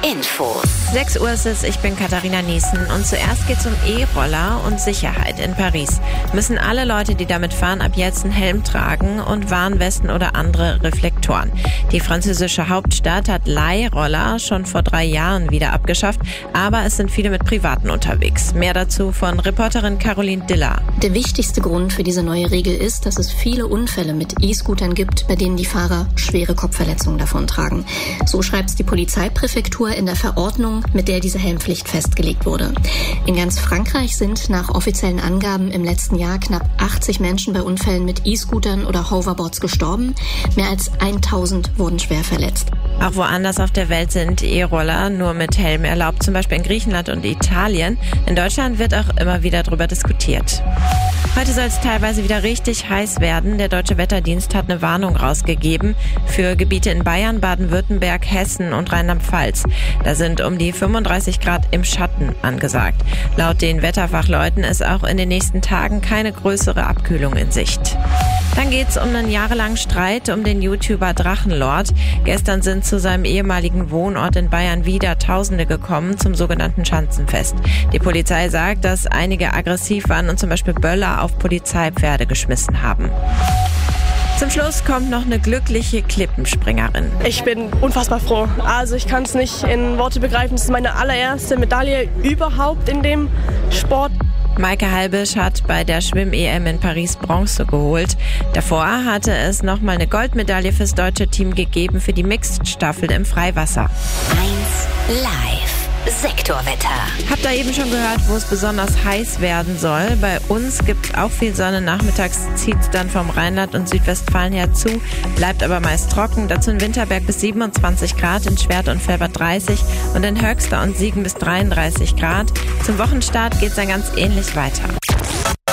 Infos. 6 Uhr ist es, ich bin Katharina Niesen und zuerst geht's um E-Roller und Sicherheit in Paris. Müssen alle Leute, die damit fahren, ab jetzt einen Helm tragen und Warnwesten oder andere Reflektoren. Die französische Hauptstadt hat Leihroller schon vor 3 Jahren wieder abgeschafft, aber es sind viele mit Privaten unterwegs. Mehr dazu von Reporterin Caroline Diller. Der wichtigste Grund für diese neue Regel ist, dass es viele Unfälle mit E-Scootern gibt, bei denen die Fahrer schwere Kopfverletzungen davontragen. So schreibt die Polizeipräfektur in der Verordnung, mit der diese Helmpflicht festgelegt wurde. In ganz Frankreich sind nach offiziellen Angaben im letzten Jahr knapp 80 Menschen bei Unfällen mit E-Scootern oder Hoverboards gestorben. Mehr als 1000 wurden schwer verletzt. Auch woanders auf der Welt sind E-Roller nur mit Helm erlaubt, zum Beispiel in Griechenland und Italien. In Deutschland wird auch immer wieder darüber diskutiert. Heute soll es teilweise wieder richtig heiß werden. Der Deutsche Wetterdienst hat eine Warnung rausgegeben für Gebiete in Bayern, Baden-Württemberg, Hessen und Rheinland-Pfalz. Da sind um die 35 Grad im Schatten angesagt. Laut den Wetterfachleuten ist auch in den nächsten Tagen keine größere Abkühlung in Sicht. Dann geht's um einen jahrelangen Streit um den YouTuber Drachenlord. Gestern sind zu seinem ehemaligen Wohnort in Bayern wieder Tausende gekommen zum sogenannten Schanzenfest. Die Polizei sagt, dass einige aggressiv waren und zum Beispiel Böller auf Polizeipferde geschmissen haben. Zum Schluss kommt noch eine glückliche Klippenspringerin. Ich bin unfassbar froh. Also ich kann es nicht in Worte begreifen. Es ist meine allererste Medaille überhaupt in dem Sport. Maike Halbisch hat bei der Schwimm-EM in Paris Bronze geholt. Davor hatte es nochmal eine Goldmedaille fürs deutsche Team gegeben für die Mixed-Staffel im Freiwasser. 1 Live. Sektorwetter. Habt ihr eben schon gehört, wo es besonders heiß werden soll? Bei uns gibt es auch viel Sonne. Nachmittags zieht es dann vom Rheinland und Südwestfalen her zu, bleibt aber meist trocken. Dazu in Winterberg bis 27 Grad, in Schwert und Velbert 30 und in Höxter und Siegen bis 33 Grad. Zum Wochenstart geht es dann ganz ähnlich weiter.